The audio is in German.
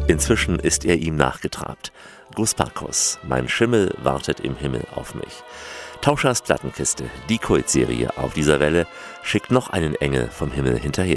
Inzwischen ist er ihm nachgetrabt. Gus Pakos, mein Schimmel wartet im Himmel auf mich. Tauschers Plattenkiste, die Kultserie auf dieser Welle, schickt noch einen Engel vom Himmel hinterher.